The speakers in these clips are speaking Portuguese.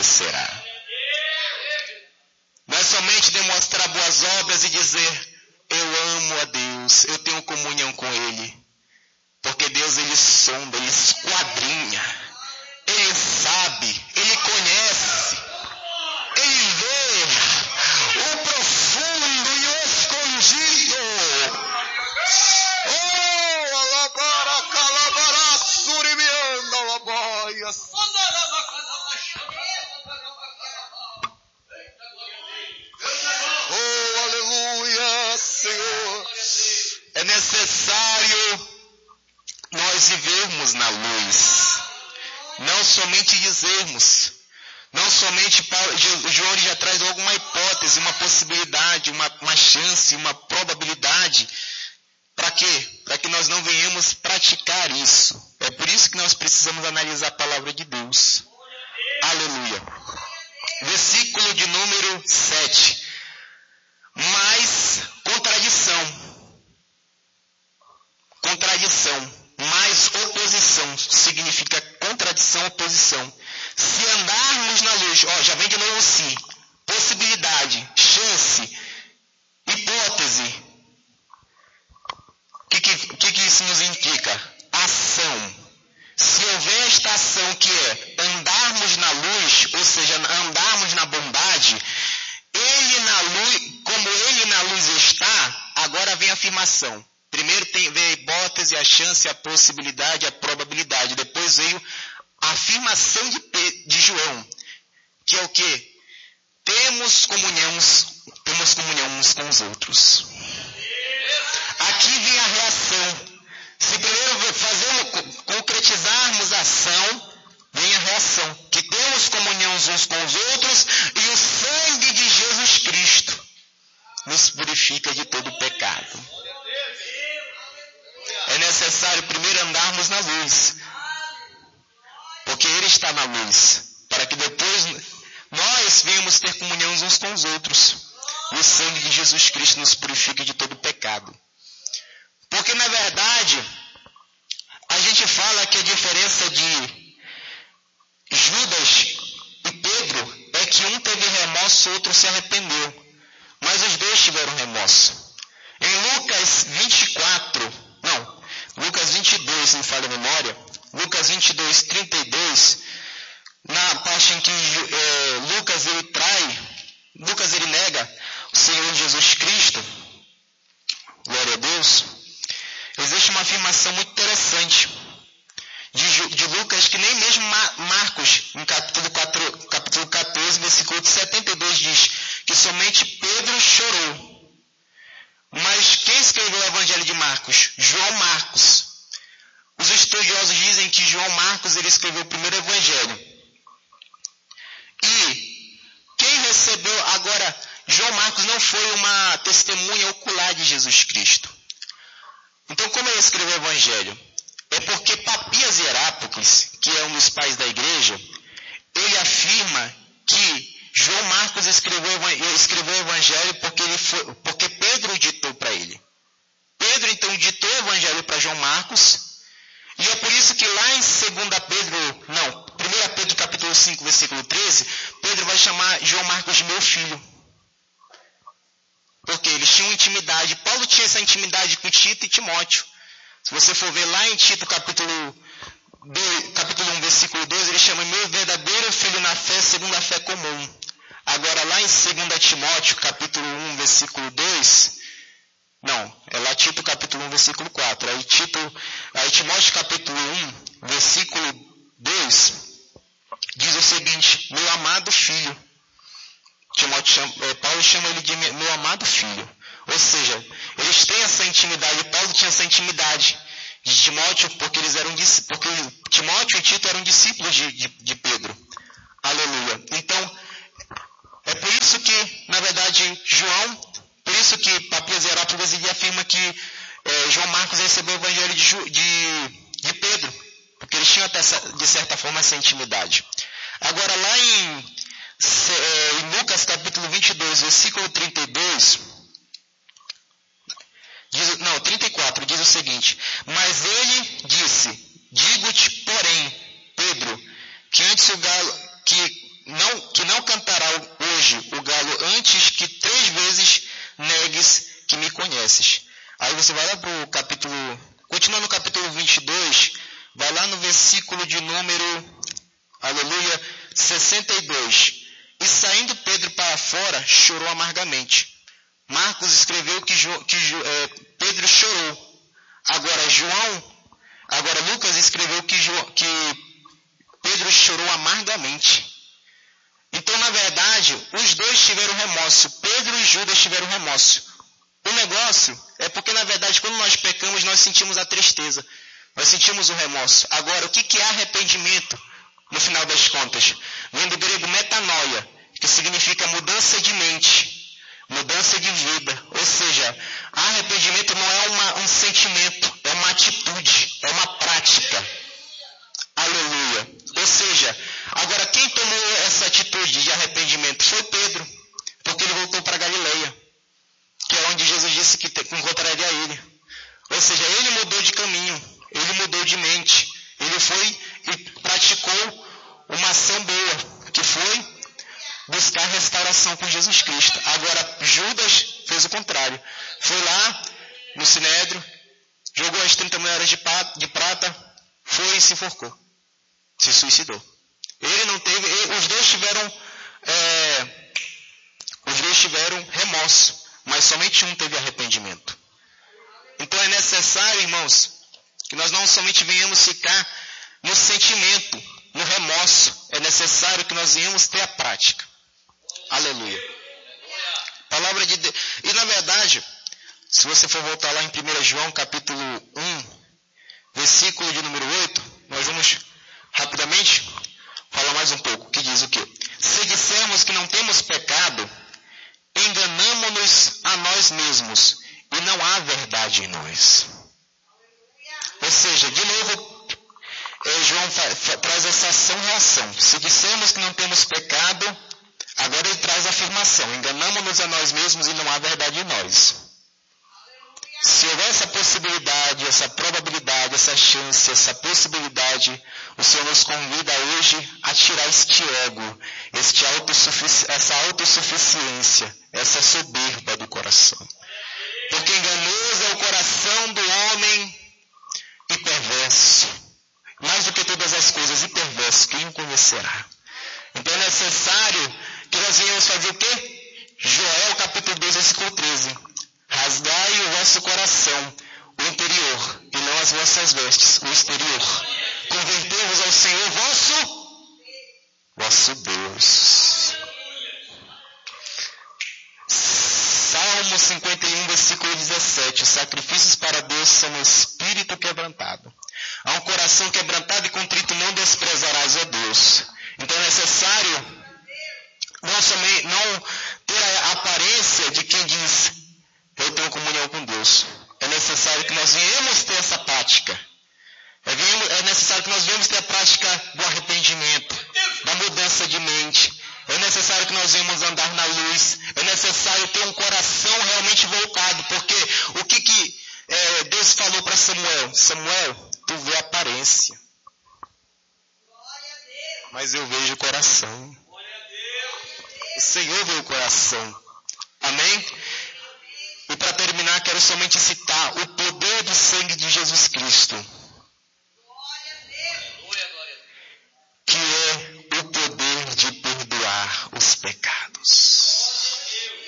será. Não é somente demonstrar boas obras e dizer, eu amo a Deus, eu tenho comunhão com Ele. Porque Deus, Ele sonda, Ele esquadrinha, Ele sabe, Ele conhece, Ele vê o profundo e o escondido. Oh, alabara, calabara, surimianda, alabaia. Oh, aleluia, Senhor. É necessário nós vivermos na luz. Não somente dizermos. Não somente, João já traz alguma hipótese, uma possibilidade, uma chance, uma probabilidade. Para quê? Para que nós não venhamos praticar isso. É por isso que nós precisamos analisar a palavra de Deus. Aleluia. Versículo de número 7. Mais contradição. Contradição. Mais oposição. Significa contradição, oposição. Se andarmos na luz, já vem de novo se. Possibilidade, chance, hipótese. O que isso nos indica? Ação. Se houver esta ação que é andarmos na luz, ou seja, andarmos na bondade, Ele na luz, como Ele na luz está, agora vem a afirmação. Primeiro veio a hipótese, a chance, a possibilidade, a probabilidade. Depois veio a afirmação de João, que é o quê? Temos comunhão uns com os outros. Aqui vem a reação. Se primeiro concretizarmos a ação, vem a reação. Que temos comunhão uns com os outros e o sangue de Jesus Cristo nos purifica de todo pecado. É necessário primeiro andarmos na luz. Porque Ele está na luz. Para que depois nós venhamos ter comunhão uns com os outros. E o sangue de Jesus Cristo nos purifica de todo pecado. Porque, na verdade, a gente fala que a diferença de Judas e Pedro é que um teve remorso, o outro se arrependeu. Mas os dois tiveram remorso. Em Lucas 22, se não falha a memória, Lucas 22, 32, na parte em que Lucas ele nega o Senhor Jesus Cristo, glória a Deus, existe uma afirmação muito interessante de Lucas, que nem mesmo Marcos, em capítulo 14, versículo 72, diz que somente Pedro chorou. Mas quem escreveu o Evangelho de Marcos? João Marcos. Os estudiosos dizem que João Marcos ele escreveu o primeiro Evangelho. E quem recebeu agora, João Marcos não foi uma testemunha ocular de Jesus Cristo. Então, como ele escreveu o Evangelho? É porque Papias Herápolis, que é um dos pais da igreja, ele afirma que João Marcos escreveu o Evangelho porque Pedro ditou para ele. Pedro, então, ditou o Evangelho para João Marcos, e é por isso que lá em 1 Pedro capítulo 5, versículo 13, Pedro vai chamar João Marcos de meu filho. Porque eles tinham intimidade. Paulo tinha essa intimidade com Tito e Timóteo. Se você for ver lá em Tito capítulo 1, versículo 12, ele chama meu verdadeiro filho na fé, segundo a fé comum. Agora lá em 2 Timóteo capítulo 1, versículo 2, não, é lá Tito capítulo 1, versículo 4. Aí Timóteo capítulo 1, versículo 2, diz o seguinte, meu amado filho. Paulo chama ele de meu amado filho. Ou seja, eles têm essa intimidade. Paulo tinha essa intimidade de Timóteo porque Timóteo e Tito eram discípulos de Pedro. Aleluia. Então, é por isso que, na verdade, por isso que Papias Herápolis afirma que João Marcos recebeu o Evangelho de Pedro. Porque eles tinham até, de certa forma, essa intimidade. Agora, lá em Lucas capítulo 22, versículo 32, 34, diz o seguinte, mas ele disse, digo-te, porém, Pedro, que que não cantará hoje o galo antes que 3 vezes negues que me conheces. Aí você vai lá para o capítulo, continua no capítulo 22, vai lá no versículo de número, aleluia, 62. E saindo Pedro para fora, chorou amargamente. Marcos escreveu que Pedro chorou. Agora Lucas escreveu que Pedro chorou amargamente. Então, na verdade, os dois tiveram remorso. Pedro e Judas tiveram remorso. O negócio é porque, na verdade, quando nós pecamos, nós sentimos a tristeza. Nós sentimos o remorso. Agora, o que é arrependimento, no final das contas? Vem do grego metanoia, que significa mudança de mente, mudança de vida. Ou seja, arrependimento não é um sentimento, é uma atitude, é uma prática. Aleluia. Ou seja, agora quem tomou essa atitude de arrependimento foi Pedro, porque ele voltou para Galileia, que é onde Jesus disse que encontraria ele. Ou seja, ele mudou de caminho, ele mudou de mente, ele foi e praticou uma ação boa, que foi buscar restauração com Jesus Cristo. Agora, Judas fez o contrário. Foi lá no Sinédrio, jogou as 30 moedas de prata, foi e se enforcou. Se suicidou. Ele não teve, os dois tiveram remorso, mas somente um teve arrependimento. Então é necessário, irmãos, que nós não somente venhamos ficar no sentimento, no remorso, é necessário que nós venhamos ter a prática. Aleluia. Palavra de Deus. E na verdade, se você for voltar lá em 1 João capítulo 1, versículo de número 8, nós vamos rapidamente falar mais um pouco, que diz o quê? Se dissermos que não temos pecado, enganamo-nos a nós mesmos, e não há verdade em nós. Ou seja, de novo, João traz essa ação-reação. Se dissermos que não temos pecado, agora ele traz a afirmação, enganamo-nos a nós mesmos e não há verdade em nós. Se houver essa possibilidade, essa probabilidade, essa chance, essa possibilidade, o Senhor nos convida hoje a tirar este ego, essa autossuficiência, essa soberba do coração. Porque enganoso é o coração do homem e perverso. Mais do que todas as coisas, e perverso, quem o conhecerá? Então é necessário que nós venhamos fazer o quê? Joel capítulo 2, versículo 13. Rasgai o vosso coração, o interior, e não as vossas vestes, o exterior. Convertei-vos ao Senhor vosso Deus. Salmo 51, versículo 17. Os sacrifícios para Deus são um espírito quebrantado. A um coração quebrantado e contrito não desprezarás a Deus. Então é necessário não ter a aparência de quem diz, eu tenho comunhão com Deus. É necessário que nós venhamos ter essa prática. É necessário que nós venhamos ter a prática do arrependimento, da mudança de mente. É necessário que nós venhamos andar na luz. É necessário ter um coração realmente voltado. Porque o que Deus falou para Samuel? Samuel, tu vê a aparência, mas eu vejo o coração. O Senhor vê o coração. Amém? E para terminar, quero somente citar o poder do sangue de Jesus Cristo, que é o poder de perdoar os pecados.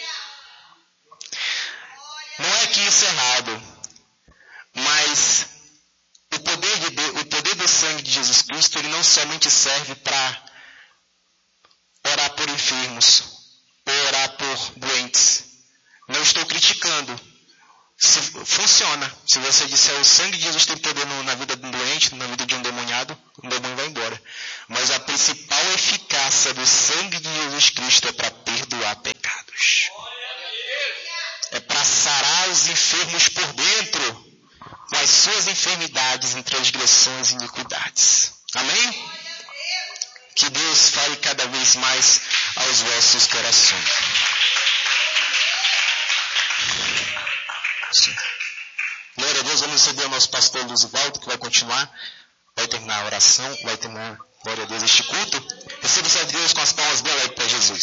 Não é que isso é errado, mas o poder do sangue de Jesus Cristo, ele não somente serve para orar por enfermos, ou orar por doentes. Não estou criticando. Funciona. Se você disser o sangue de Jesus tem poder na vida de um doente, na vida de um demoniado, o demônio vai embora. Mas a principal eficácia do sangue de Jesus Cristo é para perdoar pecados. É para sarar os enfermos por dentro, com as suas enfermidades, em transgressões e iniquidades. Amém? Que Deus fale cada vez mais aos vossos corações. Sim. Glória a Deus, vamos receber o nosso pastor Luzivaldo, que vai continuar, vai terminar a oração, vai terminar, glória a Deus, este culto. Receba o céu de Deus com as palmas dela aí para Jesus.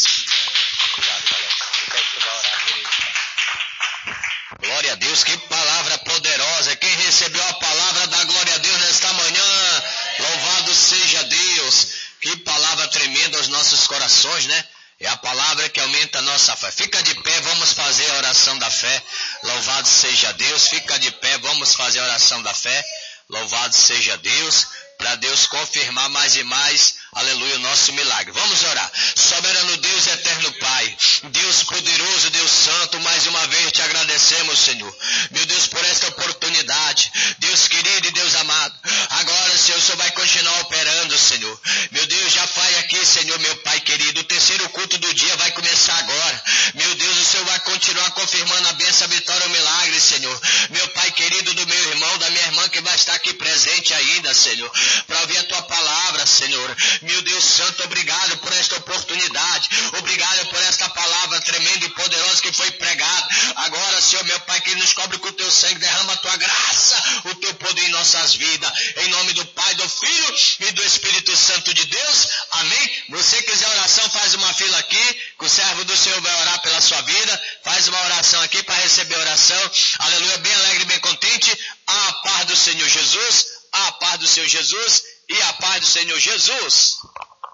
Glória a Deus, que palavra poderosa. Quem recebeu a palavra da glória a Deus nesta manhã, louvado seja Deus. Que palavra tremenda aos nossos corações, né? É a palavra que aumenta a nossa fé. Fica de pé, vamos fazer a oração da fé. Louvado seja Deus. Fica de pé, vamos fazer a oração da fé. Louvado seja Deus, para Deus confirmar mais e mais, aleluia, o nosso milagre. Vamos orar. Soberano Deus, eterno Pai, Deus poderoso, Deus santo, mais uma vez te agradecemos, Senhor. Meu Deus, por esta oportunidade. Deus querido e Deus amado. Agora, Senhor, o Senhor vai continuar operando, Senhor. Meu Deus, já vai aqui, Senhor, meu Pai querido. O terceiro culto do dia vai começar agora. Meu Deus, o Senhor vai continuar confirmando a bênção, a vitória, o milagre, Senhor. Meu Pai querido, do meu irmão, da minha irmã que vai estar aqui presente ainda, Senhor, para ouvir a tua palavra, Senhor. Meu Deus santo, obrigado por esta oportunidade. Obrigado por esta palavra tremenda e poderosa que foi pregada. Agora, Senhor, meu Pai, que nos cobre com o teu sangue, derrama a tua graça, o teu poder em nossas vidas. Em nome do Pai, do Filho e do Espírito Santo de Deus. Amém? Você quiser oração, faz uma fila aqui, que o servo do Senhor vai orar pela sua vida. Faz uma oração aqui para receber oração. Aleluia, bem alegre, bem contente. A paz do Senhor Jesus, a paz do Senhor Jesus e a paz do Senhor Jesus.